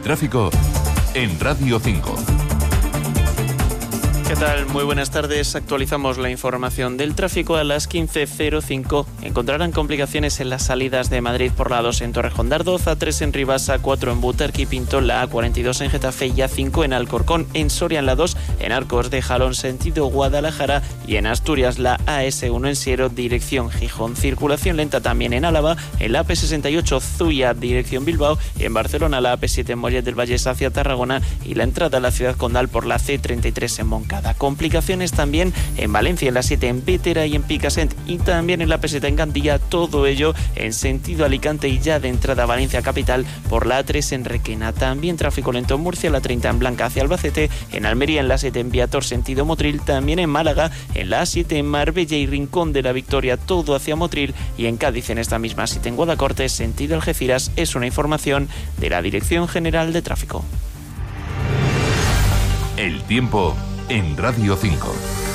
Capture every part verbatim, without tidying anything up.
tráfico en Radio cinco. ¿Qué tal? Muy buenas tardes. Actualizamos la información del tráfico. A las quince cero cinco encontrarán complicaciones en las salidas de Madrid por la A dos en Torrejón de Ardoz, A tres en Rivas, A cuatro en Butarque y Pinto, la A cuarenta y dos en Getafe y A cinco en Alcorcón, en Soria en la dos, en Arcos de Jalón sentido Guadalajara y en Asturias la A ese uno en Siero dirección Gijón. Circulación lenta también en Álava, en la A P sesenta y ocho Zuya dirección Bilbao y en Barcelona la A P siete en Mollet del Valle hacia Tarragona y la entrada a la ciudad condal por la C treinta y tres en Moncada. Complicaciones también en Valencia, en la siete en Vétera y en Picassent y también en la P siete en Gandía, todo ello en sentido Alicante y ya de entrada a Valencia capital por la A tres en Requena. También tráfico lento en Murcia, la treinta en Blanca hacia Albacete, en Almería en la siete en Viator sentido Motril, también en Málaga en la A siete en Marbella y Rincón de la Victoria, todo hacia Motril y en Cádiz en esta misma siete en Guadacorte sentido Algeciras. Es una información de la Dirección General de Tráfico. El tiempo en Radio cinco.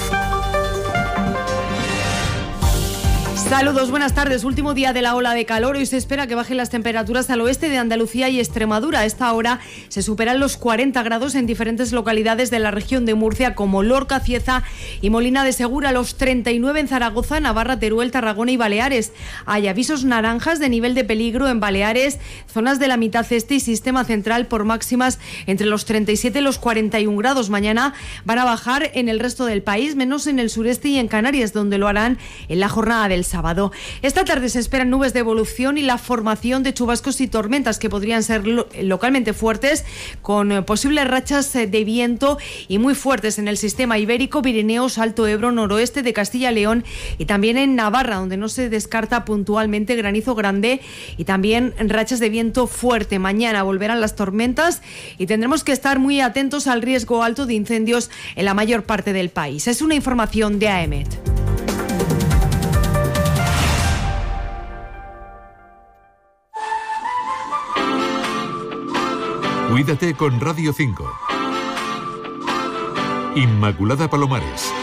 Saludos, buenas tardes. Último día de la ola de calor. Hoy se espera que bajen las temperaturas al oeste de Andalucía y Extremadura. A esta hora se superan los cuarenta grados en diferentes localidades de la región de Murcia, como Lorca, Cieza y Molina de Segura, los treinta y nueve en Zaragoza, Navarra, Teruel, Tarragona y Baleares. Hay avisos naranjas de nivel de peligro en Baleares, zonas de la mitad este y sistema central por máximas entre los treinta y siete y los cuarenta y un grados. Mañana van a bajar en el resto del país, menos en el sureste y en Canarias, donde lo harán en la jornada del sábado. Esta tarde se esperan nubes de evolución y la formación de chubascos y tormentas que podrían ser lo- localmente fuertes, con eh, posibles rachas eh, de viento y muy fuertes en el sistema ibérico, Pirineos, Alto Ebro, noroeste de Castilla y León y también en Navarra, donde no se descarta puntualmente granizo grande y también rachas de viento fuerte. Mañana volverán las tormentas y tendremos que estar muy atentos al riesgo alto de incendios en la mayor parte del país. Es una información de A E M E T. Cuídate con Radio cinco. Inmaculada Palomares.